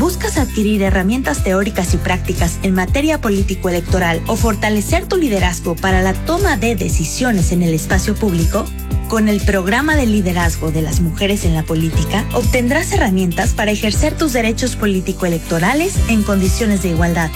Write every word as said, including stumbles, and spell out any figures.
¿Buscas adquirir herramientas teóricas y prácticas en materia político-electoral o fortalecer tu liderazgo para la toma de decisiones en el espacio público? Con el programa de liderazgo de las mujeres en la política, obtendrás herramientas para ejercer tus derechos político-electorales en condiciones de igualdad.